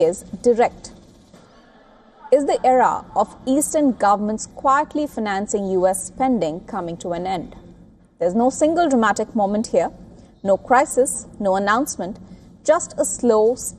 is direct. Is the era of Eastern governments quietly financing US spending coming to an end? There's no single dramatic moment here, no crisis, no announcement, just a slow,